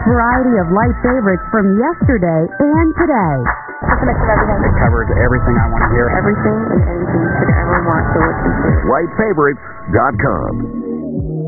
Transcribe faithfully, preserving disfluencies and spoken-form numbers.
variety of light favorites from yesterday and today. It's a mix of everything. It covers everything I want to hear. Everything and anything you could ever want to listen to. light favorites dot com